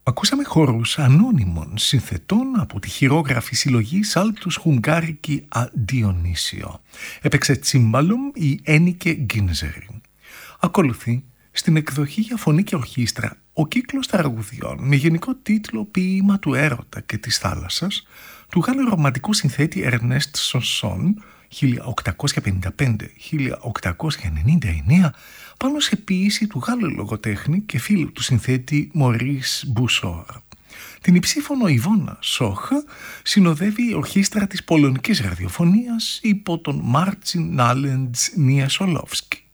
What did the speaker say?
Ακούσαμε χορούς ανώνυμων συνθετών από τη χειρόγραφη συλλογή Σάλτους Χουγγάρικη Αντιονύσιο. Έπαιξε τσίμπαλο η Ένικε Γκίνζερη. Ακολουθεί στην εκδοχή για φωνή και ορχήστρα ο κύκλος τραγουδιών με γενικό τίτλο «Ποίημα του έρωτα και της θάλασσας» του Γάλλου ρομαντικού συνθέτη Ερνέστ Σονσόν 1855-1899 πάνω σε ποίηση του Γάλλου λογοτέχνη και φίλου του συνθέτη Μωρίς Μπουσόρ. Την υψήφωνο Ιβώνα Σόχ συνοδεύει η ορχήστρα της πολωνικής ραδιοφωνίας υπό τον Μάρτσιν Νάλεντς Νιεσολόφσκι.